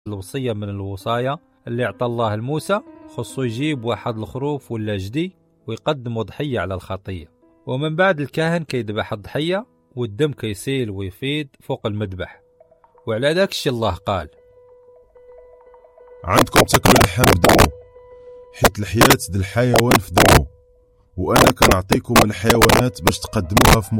الوصية من الوصايا اللي اعطى الله لموسى، خصو يجيب واحد الخروف ولا جدي ويقدم ضحية على الخطية، ومن بعد الكاهن كيذبح الضحية والدم كيسيل ويفيض فوق المذبح. وعلى ذاك الشيء الله قال: عندكم تاكلوا اللحم بدمو، حيت الحياة ديال الحيوان في دمو، وانا كنعطيكم الحيوانات باش تقدموها في